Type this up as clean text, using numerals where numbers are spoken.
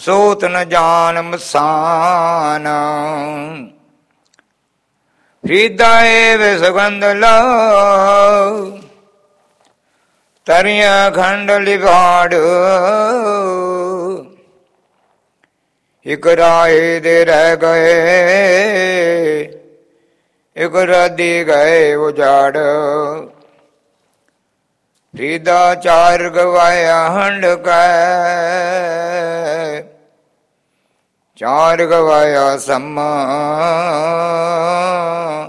ਸੋਤ ਨ ਜਾਨ ਮਸਾਨ। ਹ੍ਰਿਦੈ ਵੇ ਸੁਗੰਧ ਲਉ ਤਰਿਆ ਖੰਡ ਲਿਵਾੜ। ਇਕ ਰਾਹੇ ਦੇ ਰਹਿ ਗਏ ਇਕ ਰਾਧੀ ਗਏ ਉਜਾੜ। ਹ੍ਰਿਦਾ ਚਾਰ ਗਵਾਇਆ ਹੰਡ ਕੈ ਚਾਰ ਗਵਾਇਆ ਸਮਾ।